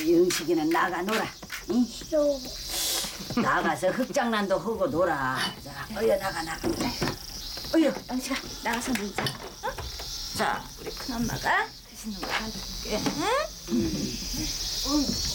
영식이는 나가 놀아. 응? 싫어. 나가서 흙장난도 하고 놀아. 자, 어여 나가. 어여, 영식아 나가서 놀자. 어? 자, 우리 큰엄마가 맛있는 거 사줄게. 응?